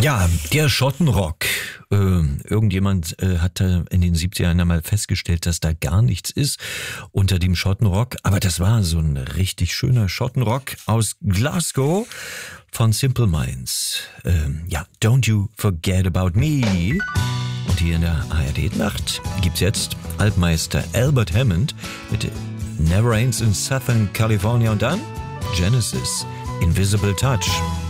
Ja, der Schottenrock. Irgendjemand hatte in den 70ern einmal festgestellt, dass da gar nichts ist unter dem Schottenrock. Aber das war so ein richtig schöner Schottenrock aus Glasgow von Simple Minds. Ja, Don't You Forget About Me. Und hier in der ARD-Nacht gibt's jetzt Altmeister Albert Hammond mit Never Rains in Southern California und dann Genesis, Invisible Touch.